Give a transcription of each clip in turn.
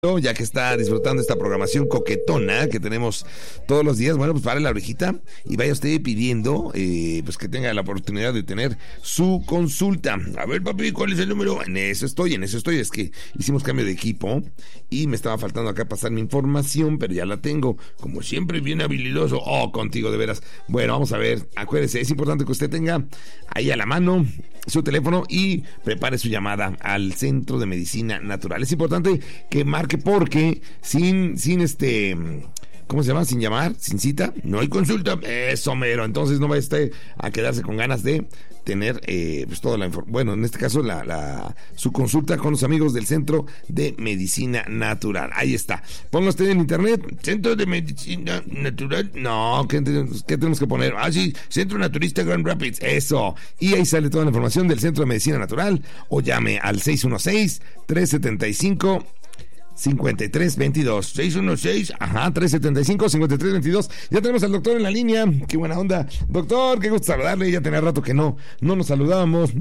Ya que está disfrutando esta programación coquetona que tenemos todos los días, bueno, pues pare la orejita y vaya usted pidiendo pues que tenga la oportunidad de tener su consulta. A ver, papi, ¿cuál es el número? En eso estoy, es que hicimos cambio de equipo y me estaba faltando acá pasar mi información, pero ya la tengo, como siempre, bien habilidoso. Oh, contigo, de veras. Bueno, vamos a ver, acuérdese, es importante que usted tenga ahí a la mano su teléfono y prepare su llamada al Centro de Medicina Natural. Es importante que marque porque sin ¿cómo se llama? Sin llamar, sin cita, no hay consulta. Eso mero. Entonces no vaya usted a quedarse con ganas de tener pues toda la información. Bueno, en este caso su consulta con los amigos del Centro de Medicina Natural. Ahí está. Ponga usted en internet, Centro de Medicina Natural. No, ¿qué tenemos que poner? Ah, sí, Centro Naturista Grand Rapids. Eso. Y ahí sale toda la información del Centro de Medicina Natural. O llame al 616-375 5322 616 375-5322. Ya tenemos al doctor en la línea. Qué buena onda, doctor, qué gusto saludarle. Ya tenía rato que no nos saludábamos.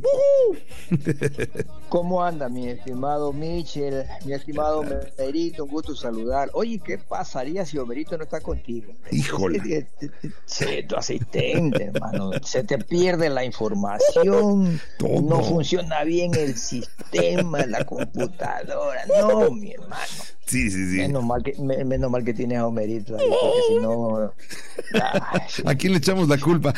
¿Cómo anda, mi estimado Michel, mi estimado Homerito? Un gusto saludar. Oye, ¿qué pasaría si Homerito no está contigo? Híjole, tu asistente, hermano, se te pierde la información. Todo. No funciona bien el sistema, la computadora. No, mi hermano. Sí. Menos mal que tienes a Homerito ahí, porque si no... ¿A quién le echamos la culpa?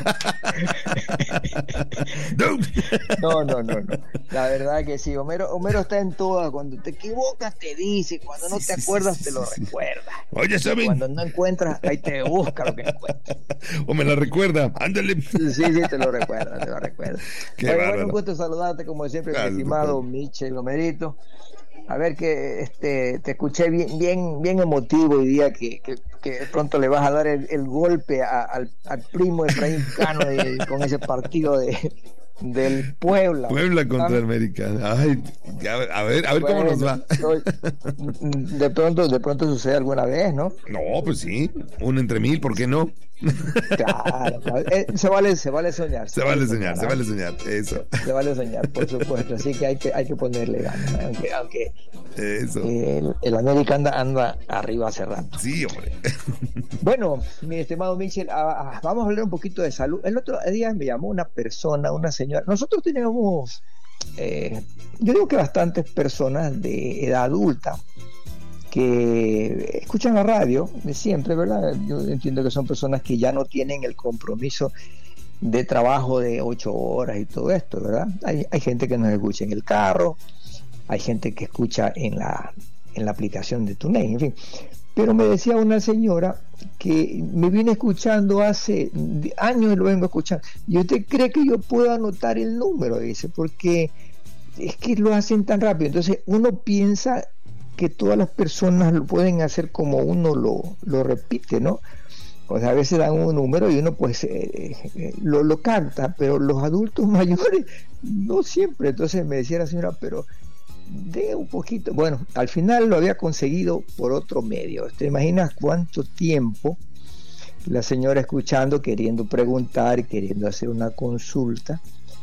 No. La verdad que sí, Homero está en todas. Cuando te equivocas te dice, cuando no te acuerdas te lo recuerda. Oye, ¿saben? Cuando no encuentras, ahí te busca lo que encuentras. O me la recuerda, ándale. Sí, te lo recuerda. Qué bueno, un gusto saludarte como siempre, mi estimado Michel Homerito. A ver, que te escuché bien emotivo hoy día, que de pronto le vas a dar el golpe al primo Efraín Cano con ese partido del Puebla. Puebla contra América. Ay, a ver cómo nos va. De pronto sucede alguna vez, ¿no? No, pues sí, uno entre mil, ¿por qué no? Claro, se vale soñar. Se vale soñar, eso. Se vale soñar, por supuesto, así que hay que ponerle ganas, aunque eso. El América anda arriba hace rato. Sí, hombre. Bueno, mi estimado Michel, vamos a hablar un poquito de salud. El otro día me llamó una señora. Nosotros tenemos, yo digo que bastantes personas de edad adulta que escuchan la radio de siempre, ¿verdad? Yo entiendo que son personas que ya no tienen el compromiso de trabajo de 8 horas y todo esto, ¿verdad? Hay gente que nos escucha en el carro, hay gente que escucha en la aplicación de TuneIn, en fin. Pero me decía una señora que me viene escuchando hace años y lo vengo escuchando. ¿Y usted cree que yo puedo anotar el número? Dice, porque es que lo hacen tan rápido. Entonces uno piensa que todas las personas lo pueden hacer como uno lo repite, ¿no? O sea, a veces dan un número y uno pues lo capta, pero los adultos mayores no siempre. Entonces me decía la señora, pero de un poquito, bueno, al final lo había conseguido por otro medio. ¿Te imaginas cuánto tiempo la señora escuchando, queriendo preguntar, queriendo hacer una consulta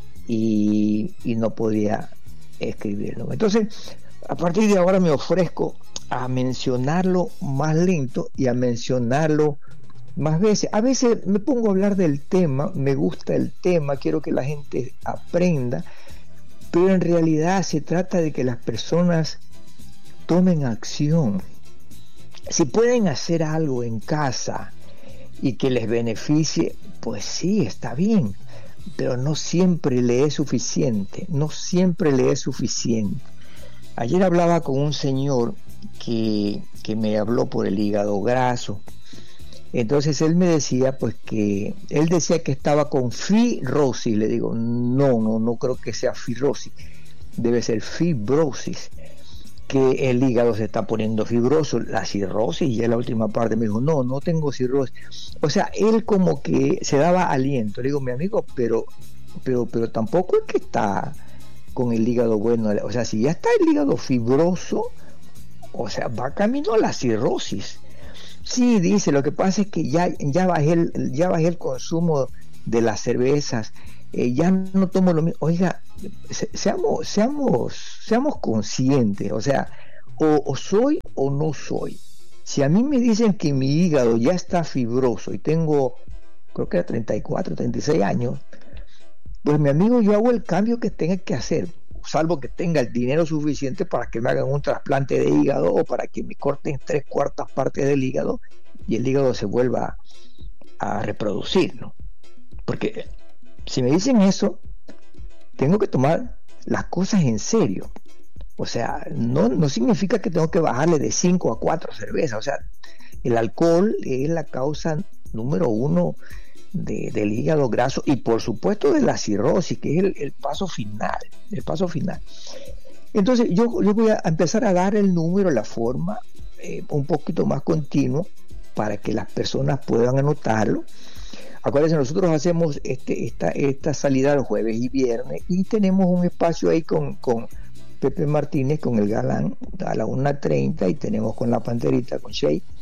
y no podía escribirlo? Entonces, a partir de ahora me ofrezco a mencionarlo más lento y a mencionarlo más veces. A veces me pongo a hablar del tema, me gusta el tema, quiero que la gente aprenda, pero en realidad se trata de que las personas tomen acción. Si pueden hacer algo en casa y que les beneficie, pues sí, está bien, pero no siempre le es suficiente, Ayer hablaba con un señor que me habló por el hígado graso. Entonces él me decía pues que él decía que estaba con fibrosis. Le digo, no creo que sea fibrosis, debe ser fibrosis, que el hígado se está poniendo fibroso, la cirrosis. Y ya la última parte me dijo, no tengo cirrosis. O sea, él como que se daba aliento. Le digo, mi amigo, pero tampoco es que está con el hígado bueno. O sea, si ya está el hígado fibroso, o sea, va camino a la cirrosis. Sí, dice, lo que pasa es que ya bajé el consumo de las cervezas, ya no tomo lo mismo. Oiga, seamos conscientes, o sea, o soy o no soy. Si a mí me dicen que mi hígado ya está fibroso y tengo, creo que era 34, 36 años, pues mi amigo, yo hago el cambio que tenga que hacer, salvo que tenga el dinero suficiente para que me hagan un trasplante de hígado o para que me corten 3/4 partes del hígado y el hígado se vuelva a reproducir, ¿no? Porque si me dicen eso, tengo que tomar las cosas en serio. O sea, no significa que tengo que bajarle de 5 a 4 cervezas. O sea, el alcohol es la causa número 1 del hígado graso y por supuesto de la cirrosis, que es el paso final. El paso final. Entonces yo voy a empezar a dar el número, la forma, un poquito más continuo para que las personas puedan anotarlo. Acuérdense, nosotros hacemos esta salida los jueves y viernes y tenemos un espacio ahí con Pepe Martínez, con el Galán a la 1:30 y tenemos con la Panterita, con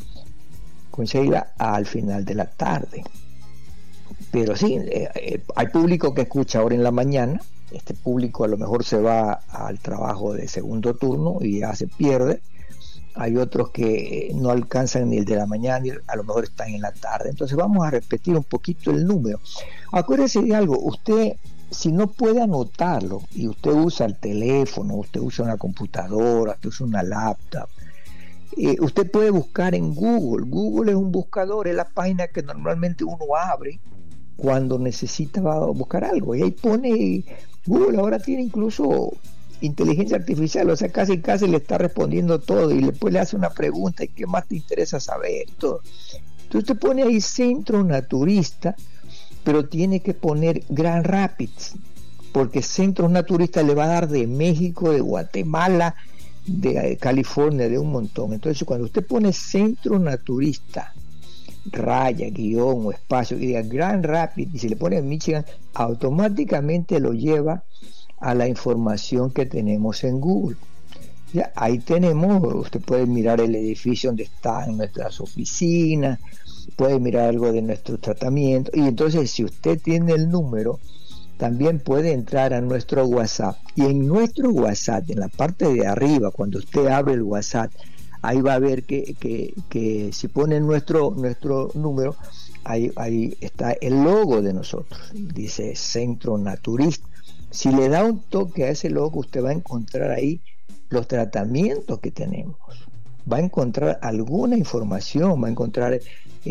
Sheila al final de la tarde. Pero sí, hay público que escucha ahora en la mañana. Este público a lo mejor se va al trabajo de segundo turno y ya se pierde. Hay otros que no alcanzan ni el de la mañana y a lo mejor están en la tarde. Entonces vamos a repetir un poquito el número. Acuérdese de algo, usted si no puede anotarlo y usted usa el teléfono, usted usa una computadora, usted usa una laptop, usted puede buscar en Google. Google es un buscador, es la página que normalmente uno abre cuando necesita buscar algo. Y ahí pone, Google ahora tiene incluso inteligencia artificial, o sea, casi le está respondiendo todo y después le hace una pregunta y qué más te interesa saber, todo. Entonces te pone ahí Centro Naturista, pero tiene que poner Grand Rapids, porque Centros Naturistas le va a dar de México, de Guatemala, de California, de un montón. Entonces cuando usted pone Centro Naturista, raya, guión o espacio, y diga Grand Rapids, y se le pone Michigan, automáticamente lo lleva a la información que tenemos en Google. Ya, ahí tenemos, usted puede mirar el edificio donde están nuestras oficinas, puede mirar algo de nuestro tratamiento, y entonces si usted tiene el número, también puede entrar a nuestro WhatsApp, y en nuestro WhatsApp, en la parte de arriba, cuando usted abre el WhatsApp, ahí va a ver que si pone nuestro número, ahí está el logo de nosotros, dice Centro Naturista. Si le da un toque a ese logo, usted va a encontrar ahí los tratamientos que tenemos, va a encontrar alguna información, va a encontrar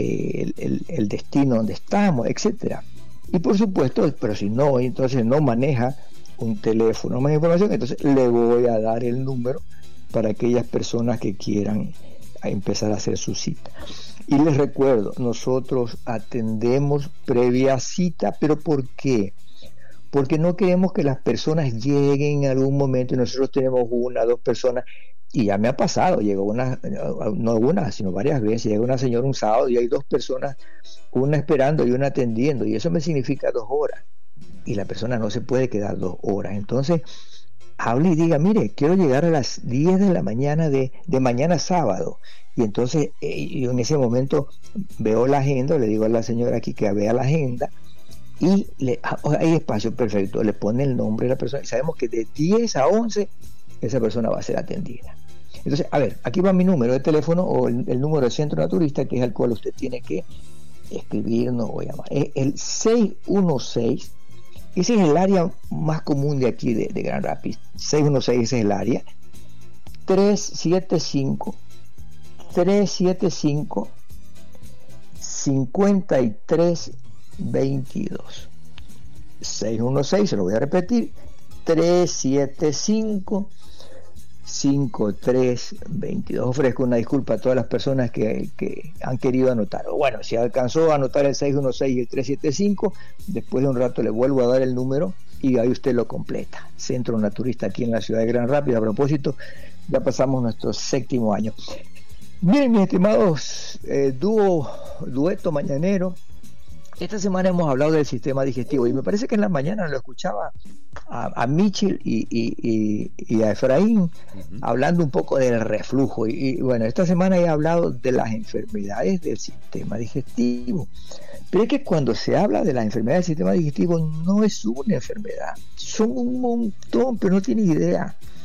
el destino donde estamos, etcétera. Y por supuesto, pero si no, entonces no maneja un teléfono, más información, entonces le voy a dar el número para aquellas personas que quieran empezar a hacer su cita. Y les recuerdo, nosotros atendemos previa cita, pero ¿por qué? Porque no queremos que las personas lleguen en algún momento y nosotros tenemos 1 o 2 personas, y ya me ha pasado, llegó no una, sino varias veces, llega una señora un sábado y hay 2 personas, una esperando y una atendiendo, y eso me significa 2 horas, y la persona no se puede quedar 2 horas. Entonces hable y diga, mire, quiero llegar a las 10 de la mañana de mañana sábado, y entonces yo en ese momento veo la agenda, le digo a la señora aquí que vea la agenda, y hay espacio, perfecto, le pone el nombre de la persona y sabemos que de 10 a 11 esa persona va a ser atendida. Entonces, a ver, aquí va mi número de teléfono o el número de Centro Naturista, que es el cual usted tiene que escribirnos o llamar. Es el 616, ese es el área más común de aquí de Grand Rapids. 616, ese es el área. 375 5322. 616, se lo voy a repetir, 375 5322. Ofrezco una disculpa a todas las personas que han querido anotar. Bueno, si alcanzó a anotar el 616 y el 375, después de un rato le vuelvo a dar el número y ahí usted lo completa. Centro Naturista aquí en la ciudad de Grand Rapids. A propósito, ya pasamos nuestro 7º año. Bien, mis estimados, dueto mañanero, esta semana hemos hablado del sistema digestivo y me parece que en la mañana lo escuchaba a Michel y a Efraín hablando un poco del reflujo y bueno, esta semana he hablado de las enfermedades del sistema digestivo, pero es que cuando se habla de las enfermedades del sistema digestivo no es una enfermedad, son un montón, pero no tiene idea.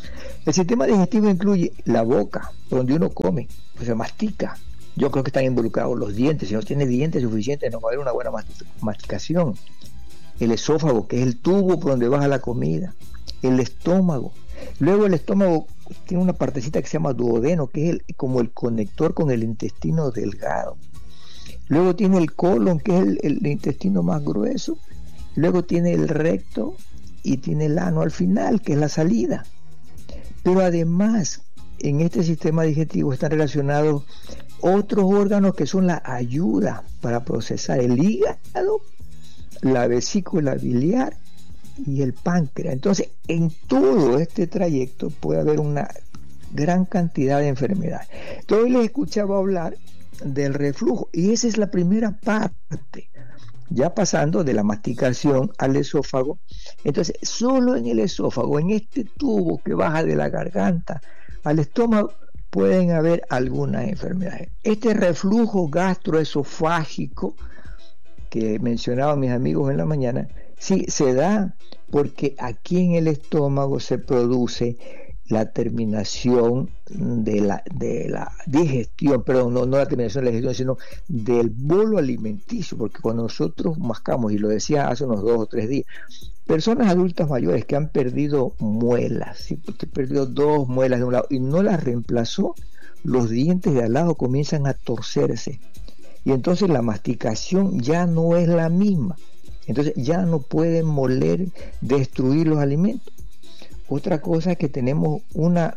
El sistema digestivo incluye la boca, donde uno come, pues se mastica. Yo creo que están involucrados los dientes. Si no tiene dientes suficientes, no va a haber una buena masticación. El esófago, que es el tubo por donde baja la comida. El estómago. Luego el estómago tiene una partecita que se llama duodeno, que es como el conector con el intestino delgado. Luego tiene el colon, que es el intestino más grueso. Luego tiene el recto y tiene el ano al final, que es la salida. Pero además, en este sistema digestivo están relacionados otros órganos que son la ayuda para procesar: el hígado, la vesícula biliar y el páncreas. Entonces, en todo este trayecto puede haber una gran cantidad de enfermedades. Entonces, les escuchaba hablar del reflujo, y esa es la primera parte, ya pasando de la masticación al esófago. Entonces, solo en el esófago, en este tubo que baja de la garganta al estómago, pueden haber algunas enfermedades. Este reflujo gastroesofágico que mencionaban mis amigos en la mañana, sí se da porque aquí en el estómago se produce la terminación de la digestión, perdón, no la terminación de la digestión, sino del bolo alimenticio, porque cuando nosotros mascamos, y lo decía hace unos 2 o 3 días, personas adultas mayores que han perdido muelas, ¿sí? Porque perdió 2 muelas de un lado y no las reemplazó, los dientes de al lado comienzan a torcerse, y entonces la masticación ya no es la misma, entonces ya no pueden moler, destruir los alimentos. Otra cosa es que tenemos una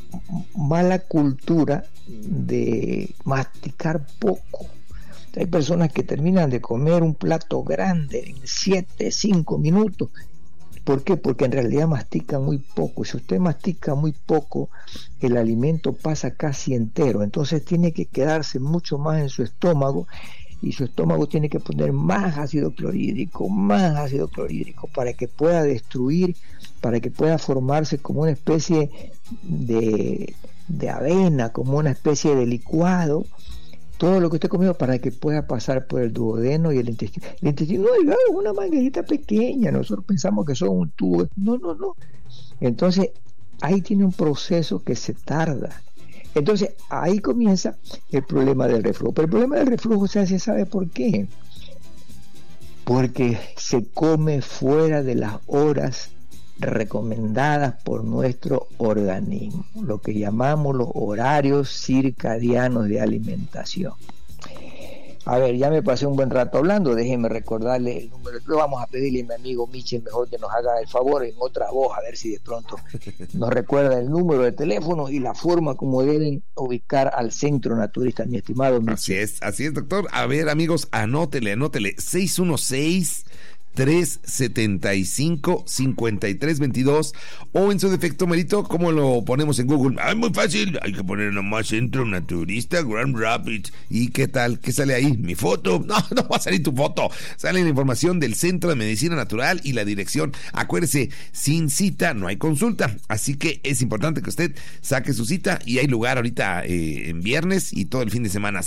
mala cultura de masticar poco. Hay personas que terminan de comer un plato grande en 7, 5 minutos. ¿Por qué? Porque en realidad mastican muy poco. Si usted mastica muy poco, el alimento pasa casi entero. Entonces tiene que quedarse mucho más en su estómago, y su estómago tiene que poner más ácido clorhídrico para que pueda destruir, para que pueda formarse como una especie de avena, como una especie de licuado, todo lo que usted comió, para que pueda pasar por el duodeno y el intestino. El intestino delgado es una manguerita pequeña, nosotros pensamos que son un tubo, no. Entonces ahí tiene un proceso que se tarda. Entonces ahí comienza el problema del reflujo. Pero el problema del reflujo se sabe por qué. Porque se come fuera de las horas recomendadas por nuestro organismo, lo que llamamos los horarios circadianos de alimentación. A ver, ya me pasé un buen rato hablando, déjenme recordarle el número. Lo vamos a pedirle a mi amigo Michel mejor que nos haga el favor en otra voz, a ver si de pronto nos recuerda el número de teléfono y la forma como deben ubicar al Centro Naturista, mi estimado Michel. Así es, doctor. A ver, amigos, anótele, 616-375-5322, o en su defecto, Merito, ¿cómo lo ponemos en Google? Muy fácil, hay que poner nomás Centro Naturista Grand Rapids. ¿Y qué tal? ¿Qué sale ahí? ¿Mi foto? No va a salir tu foto. Sale la información del Centro de Medicina Natural y la dirección. Acuérdese, sin cita no hay consulta, así que es importante que usted saque su cita, y hay lugar ahorita en viernes y todo el fin de semana.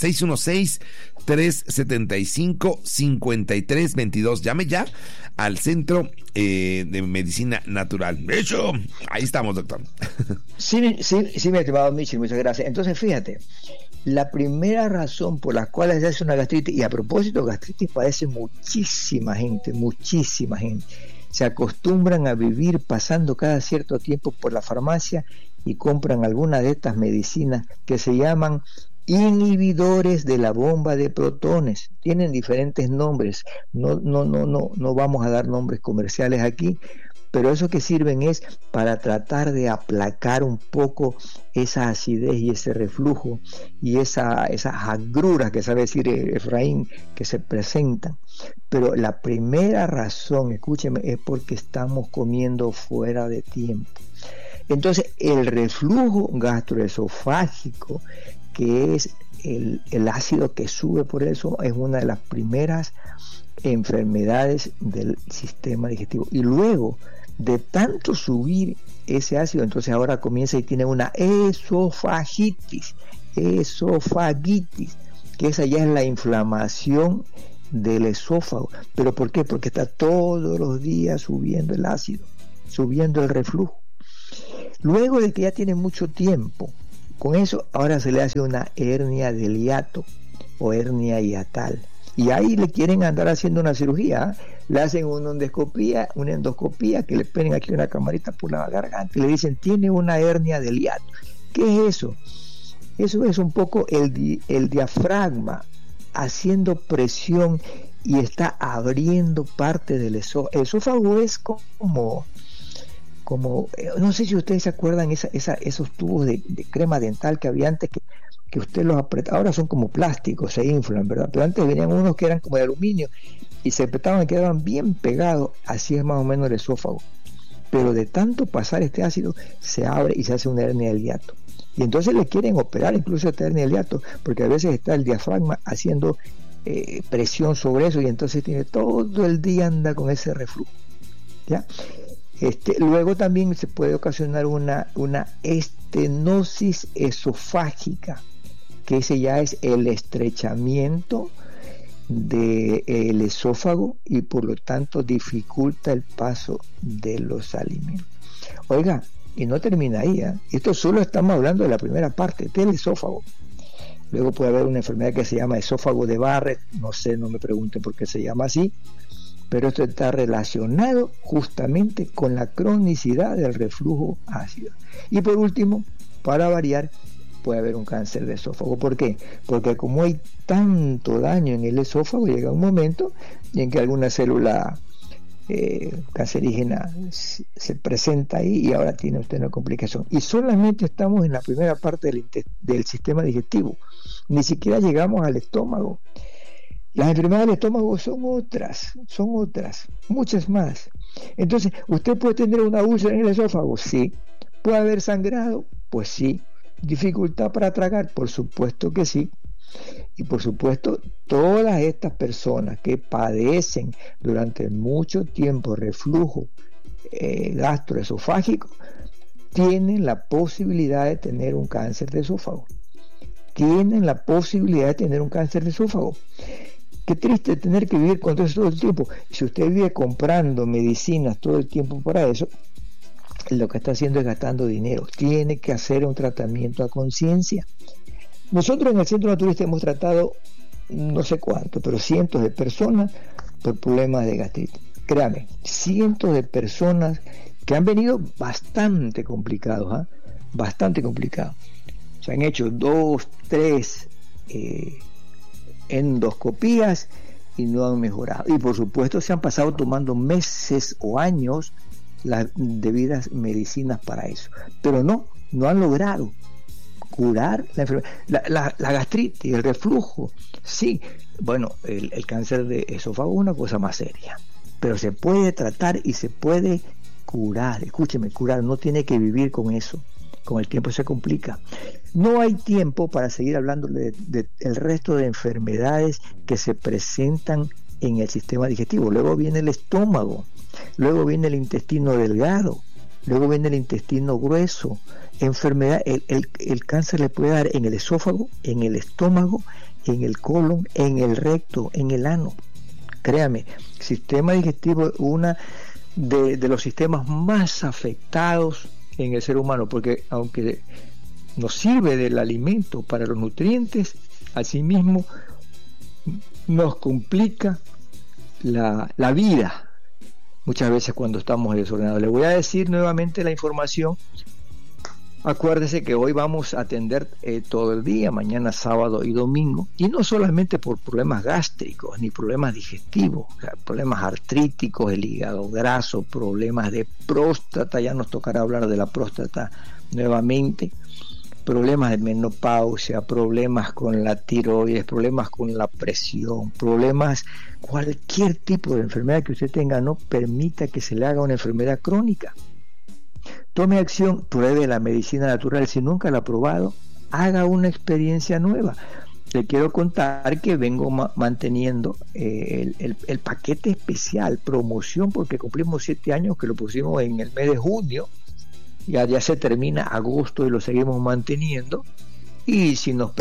616-375-5322. Llame ya al Centro de Medicina Natural. De hecho, ahí estamos, doctor. Sí, mi estimado Michel, muchas gracias. Entonces, fíjate, la primera razón por la cual se hace una gastritis, y a propósito, gastritis padece muchísima gente, se acostumbran a vivir pasando cada cierto tiempo por la farmacia y compran alguna de estas medicinas que se llaman inhibidores de la bomba de protones. Tienen diferentes nombres, no vamos a dar nombres comerciales aquí, pero eso que sirven es para tratar de aplacar un poco esa acidez y ese reflujo y esas agruras que sabe decir Efraín que se presentan. Pero la primera razón, escúcheme, es porque estamos comiendo fuera de tiempo. Entonces el reflujo gastroesofágico, que es el ácido que sube por eso, es una de las primeras enfermedades del sistema digestivo. Y luego de tanto subir ese ácido, entonces ahora comienza y tiene una esofagitis, que esa ya es la inflamación del esófago. ¿Pero por qué? Porque está todos los días subiendo el ácido, subiendo el reflujo. Luego de que ya tiene mucho tiempo con eso, ahora se le hace una hernia del hiato o hernia hiatal. Y ahí le quieren andar haciendo una cirugía, le hacen una endoscopía, que le ponen aquí una camarita por la garganta y le dicen, tiene una hernia del hiato. ¿Qué es eso? Eso es un poco el diafragma haciendo presión y está abriendo parte del esófago. El esófago es como no sé si ustedes se acuerdan esos tubos de crema dental que había antes, que usted los apretaba, ahora son como plásticos, se inflan, ¿verdad? Pero antes venían unos que eran como de aluminio y se apretaban y quedaban bien pegados. Así es más o menos el esófago, pero de tanto pasar este ácido se abre y se hace una hernia del hiato, y entonces le quieren operar incluso esta hernia del hiato, porque a veces está el diafragma haciendo presión sobre eso, y entonces tiene todo el día anda con ese reflujo, ¿ya? Luego también se puede ocasionar una estenosis esofágica, que ese ya es el estrechamiento del esófago y por lo tanto dificulta el paso de los alimentos. Oiga, y no termina ahí, ¿eh? Esto solo estamos hablando de la primera parte del esófago. Luego puede haber una enfermedad que se llama esófago de Barrett, no sé, no me pregunten por qué se llama así, pero esto está relacionado justamente con la cronicidad del reflujo ácido. Y por último, para variar, puede haber un cáncer de esófago. ¿Por qué? Porque como hay tanto daño en el esófago, llega un momento en que alguna célula cancerígena se presenta ahí y ahora tiene usted una complicación. Y solamente estamos en la primera parte del sistema digestivo, ni siquiera llegamos al estómago. Las enfermedades del estómago son otras, muchas más. Entonces, ¿usted puede tener una úlcera en el esófago? Sí. ¿Puede haber sangrado? Pues sí. ¿Dificultad para tragar? Por supuesto que sí. Y por supuesto, todas estas personas que padecen durante mucho tiempo reflujo gastroesofágico tienen la posibilidad de tener un cáncer de esófago. Qué triste tener que vivir con todo eso todo el tiempo. Si usted vive comprando medicinas todo el tiempo para eso, lo que está haciendo es gastando dinero. Tiene que hacer un tratamiento a conciencia. Nosotros en el Centro Naturista hemos tratado no sé cuánto, pero cientos de personas por problemas de gastritis. Créame, cientos de personas que han venido bastante complicados, bastante complicados. Se han hecho 2, 3 endoscopías y no han mejorado. Y por supuesto se han pasado tomando meses o años las debidas medicinas para eso. Pero no han logrado curar la enfermedad. La gastritis, el reflujo, sí. Bueno, el cáncer de esófago es una cosa más seria, pero se puede tratar y se puede curar. Escúcheme, curar, no tiene que vivir con eso. Con el tiempo se complica. No hay tiempo para seguir hablando del resto de enfermedades que se presentan en el sistema digestivo. Luego viene el estómago, luego viene el intestino delgado, luego viene el intestino grueso. Enfermedad, el cáncer le puede dar en el esófago, en el estómago, en el colon, en el recto, en el ano. Créame, sistema digestivo es uno de los sistemas más afectados en el ser humano, porque aunque nos sirve del alimento para los nutrientes, asimismo nos complica la vida muchas veces cuando estamos desordenados. Le voy a decir nuevamente la información. Acuérdese que hoy vamos a atender todo el día, mañana, sábado y domingo, y no solamente por problemas gástricos ni problemas digestivos, o sea, problemas artríticos, el hígado graso, problemas de próstata, ya nos tocará hablar de la próstata nuevamente, problemas de menopausia, problemas con la tiroides, problemas con la presión, problemas, cualquier tipo de enfermedad que usted tenga, no permita que se le haga una enfermedad crónica. Tome acción, pruebe la medicina natural. Si nunca la ha probado, haga una experiencia nueva. Le quiero contar que vengo manteniendo el paquete especial, promoción, porque cumplimos 7 años que lo pusimos en el mes de junio. Ya se termina agosto y lo seguimos manteniendo. Y si nos